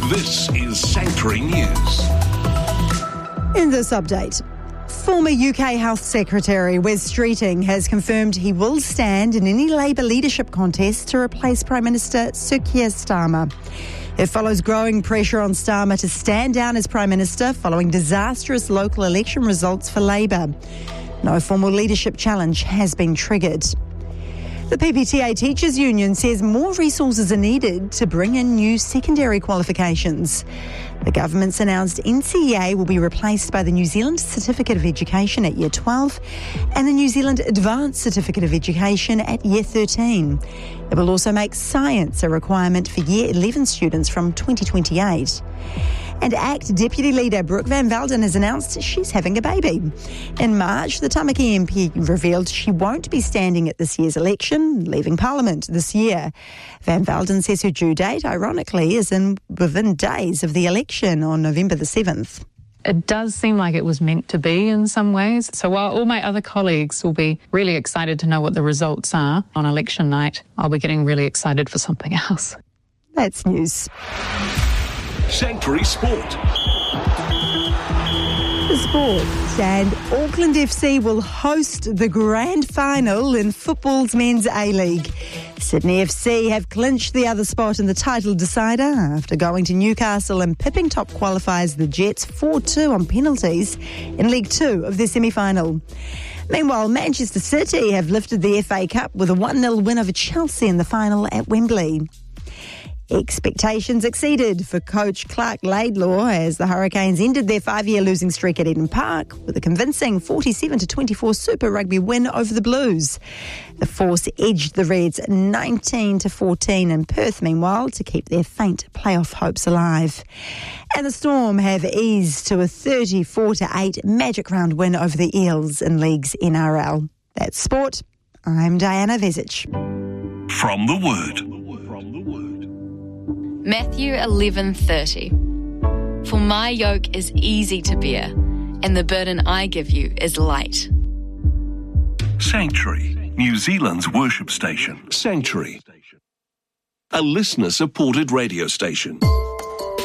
This is Sanctuary News. In this update, former UK Health Secretary Wes Streeting has confirmed he will stand in any Labour leadership contest to replace Prime Minister Sir Keir Starmer. It follows growing pressure on Starmer to stand down as Prime Minister following disastrous local election results for Labour. No formal leadership challenge has been triggered. The PPTA Teachers Union says more resources are needed to bring in new secondary qualifications. The government's announced NCEA will be replaced by the New Zealand Certificate of Education at Year 12 and the New Zealand Advanced Certificate of Education at Year 13. It will also make science a requirement for Year 11 students from 2028. And ACT Deputy Leader Brooke Van Velden has announced she's having a baby. In March, the Tamaki MP revealed she won't be standing at this year's election, leaving Parliament this year. Van Velden says her due date, ironically, is within days of the election on November the 7th. It does seem like it was meant to be in some ways. So while all my other colleagues will be really excited to know what the results are on election night, I'll be getting really excited for something else. That's news. Sanctuary Sport. Sports, and Auckland FC will host the grand final in football's men's A-League. Sydney FC have clinched the other spot in the title decider after going to Newcastle and pipping top qualifiers the Jets 4-2 on penalties in League 2 of their semi-final. Meanwhile, Manchester City have lifted the FA Cup with a 1-0 win over Chelsea in the final at Wembley. Expectations exceeded for coach Clark Laidlaw as the Hurricanes ended their 5-year losing streak at Eden Park with a convincing 47-24 Super Rugby win over the Blues. The Force edged the Reds 19-14 in Perth, meanwhile, to keep their faint playoff hopes alive. And the Storm have eased to a 34-8 Magic Round win over the Eels in League's NRL. That's sport. I'm Diana Vezic. From the Word. Matthew 11:30. For my yoke is easy to bear, and the burden I give you is light. Sanctuary, New Zealand's worship station. Sanctuary, a listener-supported radio station.